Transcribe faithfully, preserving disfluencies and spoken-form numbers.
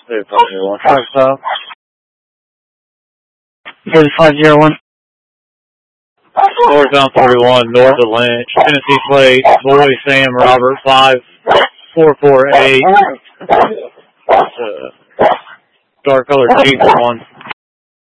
Five stop. Here's five zero one. Northbound forty-one, north of Lynch, Tennessee plate, Boy Sam Robert five four four eight. Uh, dark colored Jeep one.